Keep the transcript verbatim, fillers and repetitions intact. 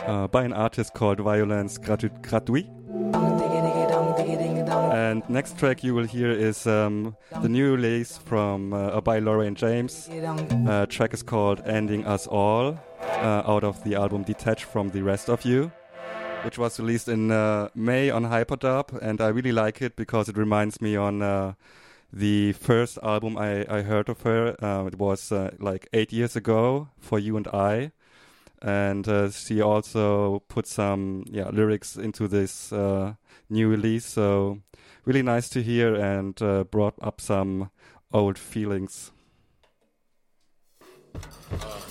uh, by an artist called Violence Gratu- Gratuit. And next track you will hear is um, the new release from uh, by Lorraine James. Uh, track is called Ending Us All, uh, out of the album Detached from the Rest of You, which was released in uh, May on Hyperdub, and I really like it because it reminds me on uh, the first album I, I heard of her. Uh, it was uh, like eight years ago, For You and I. And uh, she also put some yeah lyrics into this uh, new release, so really nice to hear, and uh, brought up some old feelings. Uh.